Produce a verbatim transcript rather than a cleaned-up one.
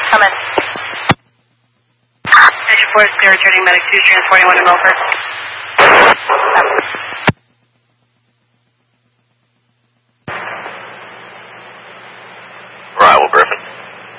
Come in. Station four is clear, returning medic two, transporting one to Milford.